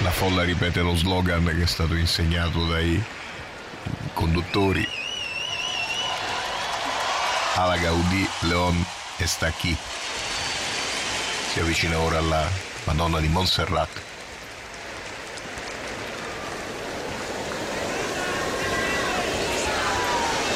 La folla ripete lo slogan che è stato insegnato dai conduttori. Alla Gaudì, Leon está aquí. Si avvicina ora alla Madonna di Montserrat.